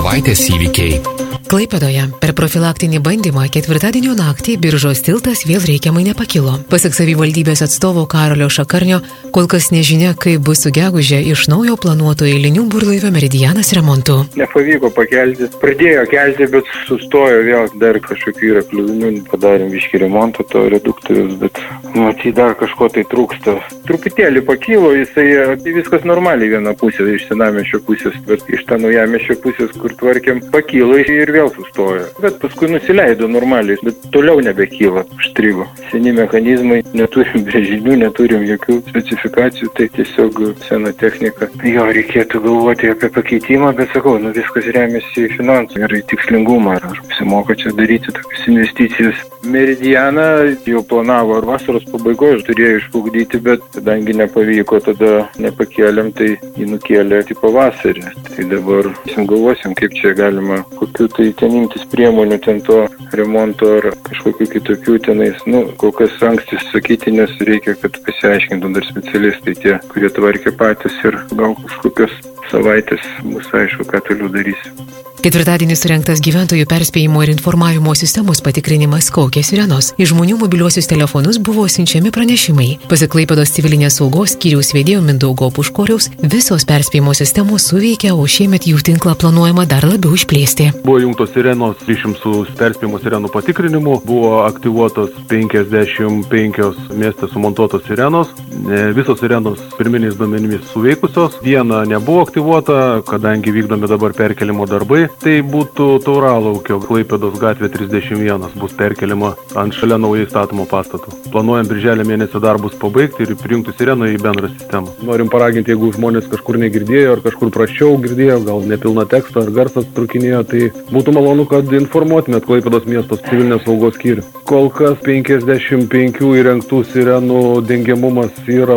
Savaitės įvykiai. Klaipėdoje per profilaktinį bandymą ketvirtadienio naktį Biržos tiltas vėl reikiamai nepakilo. Pasak savivaldybės atstovo Karolio Šakarnio, kol kas nežinia, kaip bus su gegužę iš naujo planuoto eilinių burlaivio Meridianas remontu. Nepavyko pakelti. Pradėjo kelti, bet sustojo vėl, dar kažkokių yra kliuvinių, padarėm viškį remontą to reduktorius, bet matyt dar kažko tai trūksta. Truputėlį pakilo, jisai viskas normaliai viena pusė, iš senamiesčio pusės, bet iš tą naujamiesčio pusės, kur tvarkėm, pakilo ir vėl sustojo. Bet paskui nusileido normaliai, bet toliau nebekyla, užstrigo. Seni mechanizmai, neturim brėžinių, neturim jokių specifikacijų, tai tiesiog sena technika. Jo, reikėtų galvoti apie pakeitimą, bet sakau, viskas remiasi į finansų ir į tikslingumą, ar apsimoka čia daryti tokias investicijas. Meridianą jau planavo ar vasaros pabaigoje turėjo išplukdyti, bet kadangi nepavyko, tada nepakėlėm, tai jį nukėlė į pavasarį. Tai dabar galvosim, kaip čia galima, kokiu tai ten imtis priemonių, ten to remonto ar kažkokiu kitokių tenais. Kol kas anksti sakyti, nes reikia, kad pasiaiškintų dar specialistai tie, kurie tvarkė patys ir gal kažkokios savaitės bus aišku, ką toliau darysi. Ketvirtadienį surengtas gyventojų perspėjimo ir informavimo sistemos patikrinimas Kaukė sirenos. Iš žmonių mobiliuosius telefonus buvo siunčiami pranešimai. Pasak Klaipėdos civilinės saugos skyriaus vedėjo Mindaugo Puškoriaus, visos perspėjimo sistemos suveikia, o šiemet jų tinklą planuojama dar labiau išplėsti. Buvo jungtos sirenos ryšium su perspėjimo sirenų patikrinimu, buvo aktyvuotos 55 mieste sumontuotos sirenos. Visos sirenos pirminiais duomenimis suveikusios. Viena nebuvo aktyvuota, kadangi vykdomi dabar perkelimo darbai. Tai būtų Tauralaukio Klaipėdos gatvė 31 bus perkeliama ant šalia naujai statomo pastato. Planuojam birželio mėnesio darbus pabaigti ir prijungti sireną į bendrą sistemą. Norim paraginti, jeigu žmonės kažkur negirdėjo ar kažkur prasčiau girdėjo, gal nepilną tekstą ar garsas trukinėjo, tai būtų malonu, kad informuotumėt Klaipėdos miesto civilinės saugos skyrių. Kol kas 55 įrengtų sirenų dengiamumas yra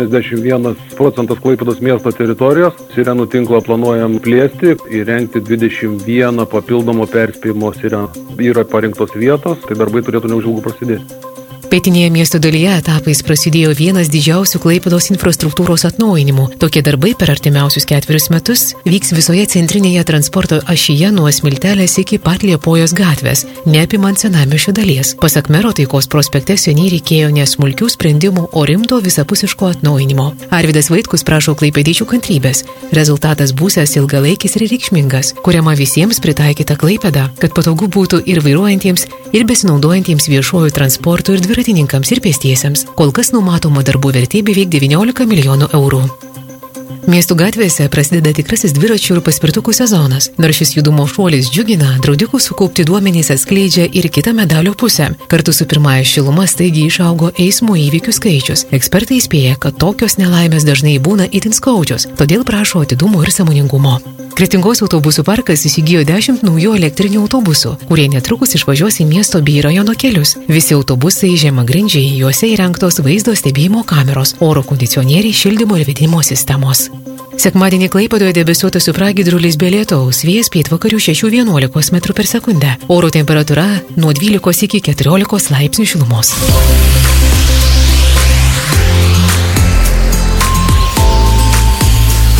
81% Klaipėdos miesto teritorijos. Sirenų tinklą planuojam plėsti, įrengti 21 papildomo perspėjimo sireną. Yra parinktos vietos, tai darbai turėtų neužilgo prasidėti. Pietinėje miesto dalyje etapais prasidėjo vienas didžiausių Klaipėdos infrastruktūros atnaujinimų. Tokie darbai per artimiausius 4 metus vyks visoje centrinėje transporto ašyje nuo Smiltelės iki pat Liepojos gatvės, neapimant senamiesčio dalies. Pasak mero, Taikos prospekte seniai reikėjo ne smulkių sprendimų, o rimto visapusiško atnaujinimo. Arvydas Vaitkus prašo klaipėdiečių kantrybės. Rezultatas būsiąs ilgalaikis ir reikšmingas, kuriama visiems pritaikyta Klaipėda, kad patogu būtų ir vairuojantiems, ir besinaudojantiems viešuoju transportu ir dviratininkams ir pėstiesiems. Kol kas numatoma darbų vertė beveik 19 milijonų eurų. Miestų gatvėse prasideda tikrasis dviračių ir paspirtukų sezonas. Nors šis judumo šuolis džiugina, draudikų sukaupti duomenys atskleidžia ir kitą medalio pusę. Kartu su pirmąja šiluma staigiai išaugo eismo įvykių skaičius. Ekspertai įspėja, kad tokios nelaimės dažnai būna itin skaudžios, todėl prašo atidumo ir sąmoningumo. Kretingos autobusų parkas įsigijo 10 naujų elektrinių autobusų, kurie netrukus išvažiuos į miesto bei rajono kelius. Visi autobusai žemagrindžiai, juose įrengtos vaizdo stebėjimo kameros, oro kondicionieriai, šildymo ir vėdinimo sistemos. Sekmadienį Klaipėdoje debesuota su pragiedruliais be lietaus, vėjas pietvakarių 6–11 metrų per sekundę. Oro temperatūra nuo 12 iki 14 laipsnių šilumos.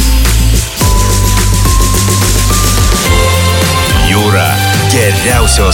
Jūra geriausios